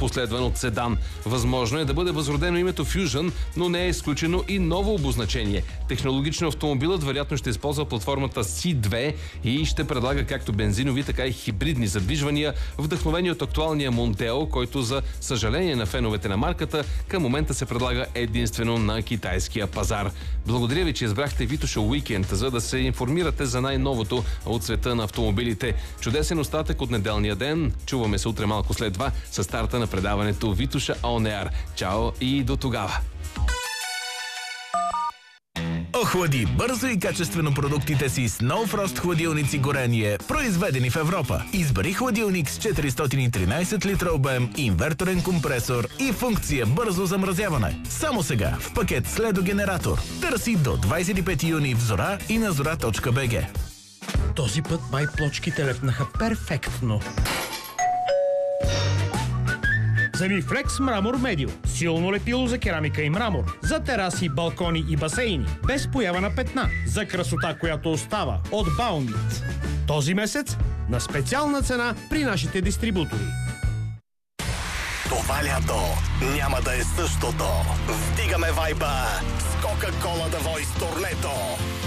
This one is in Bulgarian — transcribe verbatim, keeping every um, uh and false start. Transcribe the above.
последван от седан. Възможно е да бъде възродено името Fusion, но не е изключено и ново обозначение. Технологично автомобилът вероятно ще използва платформата Си две и ще предлага както бензинови, така и хибридни задвижвания, вдъхновени от актуалния Монтео, който за съжаление на феновете на марката към момента се предлага единствено на китайския пазар. Благодаря ви, че избрахте Витоша Уикенд, за да се информирате за най-новото от света на автомобилите. Чудесен остатък от неделния ден. Чуваме се утре малко след това с старта на предаването Витоша On Air. Чао и до тогава! Охлади бързо и качествено продуктите си с No Frost хладилници горение, произведени в Европа. Избери хладилник с четиристотин и тринайсет литра обем, инверторен компресор и функция бързо замразяване. Само сега в пакет с ледогенератор. Търси до двайсет и пети юни в Зора и на зора точка би джи. Този път май плочките лепнаха перфектно. Замифлекс Мрамор Медио. Силно лепило за керамика и мрамор. За тераси, балкони и басейни. Без поява на петна. За красота, която остава. От Баунит. Този месец на специална цена при нашите дистрибутори. Това лято няма да е същото. Вдигаме вайба с Кока-Кола The Voice турнето.